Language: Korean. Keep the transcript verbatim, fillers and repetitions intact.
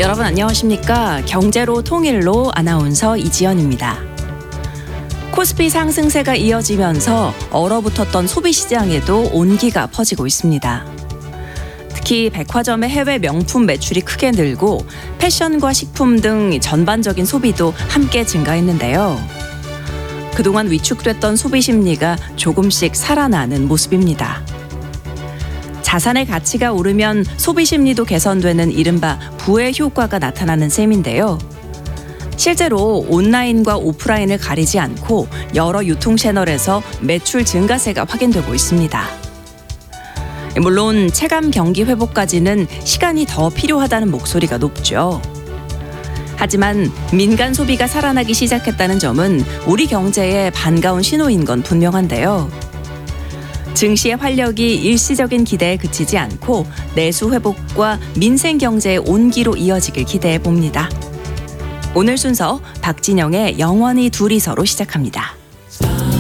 여러분 안녕하십니까? 경제로 통일로 아나운서 이지연입니다. 코스피 상승세가 이어지면서 얼어붙었던 소비시장에도 온기가 퍼지고 있습니다. 특히 백화점의 해외 명품 매출이 크게 늘고 패션과 식품 등 전반적인 소비도 함께 증가했는데요. 그동안 위축됐던 소비 심리가 조금씩 살아나는 모습입니다. 자산의 가치가 오르면 소비 심리도 개선되는 이른바 부의 효과가 나타나는 셈인데요. 실제로 온라인과 오프라인을 가리지 않고 여러 유통 채널에서 매출 증가세가 확인되고 있습니다. 물론 체감 경기 회복까지는 시간이 더 필요하다는 목소리가 높죠. 하지만 민간 소비가 살아나기 시작했다는 점은 우리 경제에 반가운 신호인 건 분명한데요. 증시의 활력이 일시적인 기대에 그치지 않고 내수 회복과 민생 경제의 온기로 이어지길 기대해 봅니다. 오늘 순서 박진영의 영원히 둘이서로 시작합니다.